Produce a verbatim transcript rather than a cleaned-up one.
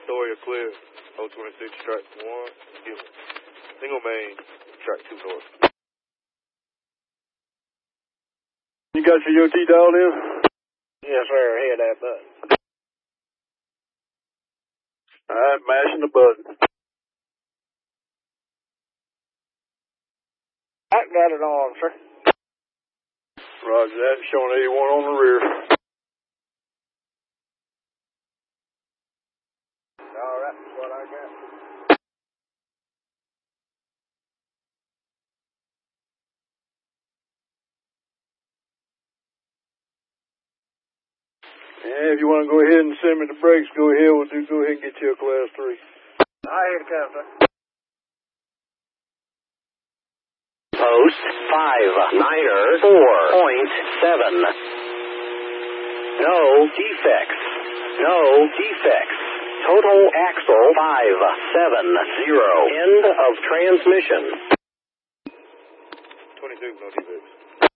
Sawyer clear. O twenty-six, track one, Gilman. Single main, track two north. You got your U T dialed in? Yes, sir. Hit that button. All right, mashing the button. I got it on, sir. Roger that. Showing eighty-one on the rear. All right, that's what I got. Yeah, if you want to go ahead and send me the brakes, go ahead. We'll do. Go ahead and get you a class three. I hear it come, sir. Post five niner four point seven. No defects. No defects. Total axle five seven zero. End of transmission. twenty-six, no defects.